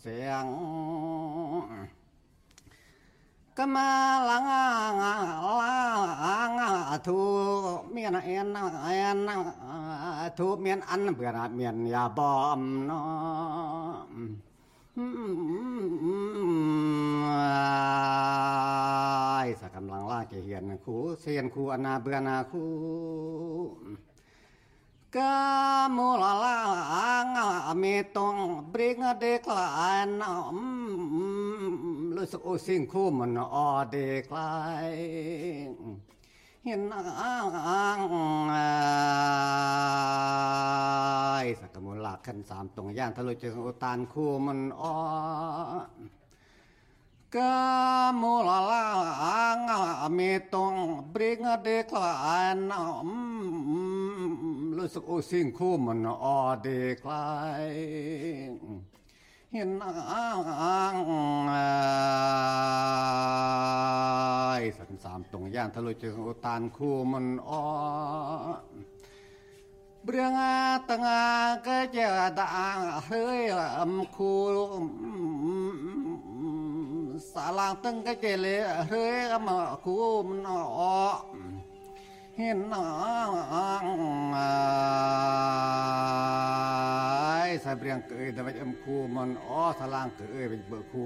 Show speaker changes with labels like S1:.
S1: สียงก็มาลังทูเมียนเอ็นทูเมียนอันเบื่อเมียนยาบอมเนาะสักกำลังล่าเกียนคูเสียนคูอนาเบื่อนาคูกามูลาลาเมตงบริงเดกลานรู้สึกสิ่งคู่มันอเดกลายเห็นสักมูลาขันสามตรงย่างทะลุจึงอุตานคู่มันกามูลาลาเมตงบริงเดกลานรู้สึกสิ่งคู่มันเดกลายเห็นสันสามตรงย่างทะลุจึงอุตานคู่มันเบื้องตั้งก็จะด่าเฮ้ยคู่สาลางตั้งก็จะเลยเฮ้ยมาคู่มันเห็นใส่เบียงเกยแต่ไม่คู่มันสาลางเกยเป็นเบอร์คู่